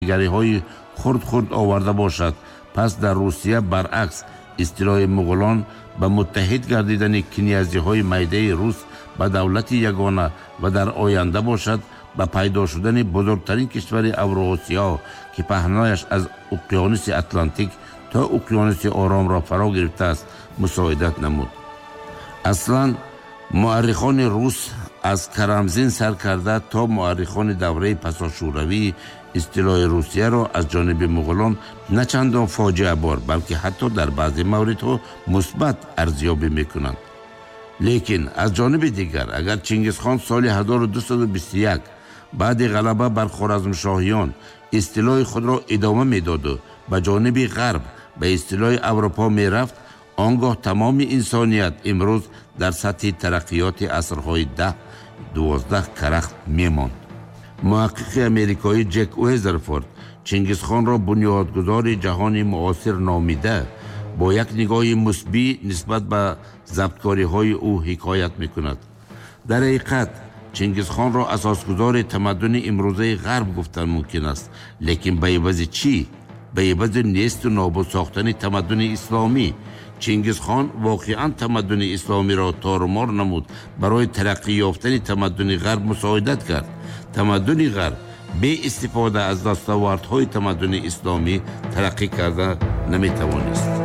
нигариҳои хурд оварда бошад. пас дар Русия баръакс истилои муғулон ба муттаҳид гардидани князиҳои майдаи рус ба давлати ягона ва дар оянда бошад ба пайдо шудани бузургтарин кишвари Авроосиё ки паҳнояш аз уқёнуси Атлантик то уқёнуси Оромро фаро гирифтааст мусоидат намуд. аслан муаррихони рус аз Карамзин сар карда то муаррихони давраи пасошӯравӣ истилои Русияро аз ҷониби муғулон на чандон фоҷиабор, балки ҳатто дар баъзе мавридҳо мусбат арзёбӣ мекунанд. лекин аз ҷониби дигар, агар Чингизхон соли 1221 баъди ғалаба бар хоразмшоҳиён истилои худро идома медоду ба ҷониби ғарб ба истилои Аврупо мерафт, он гоҳ тамоми инсоният имрӯз дар сатҳи тараққиёти асрҳои 10-12 карахт мемонд. муҳаққиқи америкоӣ Ҷек Уэзерфорд Чингизхонро бунёдгузори ҷаҳони муосир номида, бо як нигоҳи мусбӣ нисбат ба забткориҳои ӯ ҳикоят мекунад. дар ҳақиқат Чингизхонро асосгузори тамаддуни имрӯзаи ғарб гуфтан мумкин аст, лекин ба ивази чӣ? ба ивази несту нобуд сохтани тамаддуни исломӣ. Чингизхон воқеан тамаддуни исломиро торумор намуд, барои тараққӣ ёфтани тамаддуни ғарб мусоидат кард. тамаддуни ғарб бе истифода аз дастовардҳои тамаддуни исломӣ тараққӣ карда наметавонист.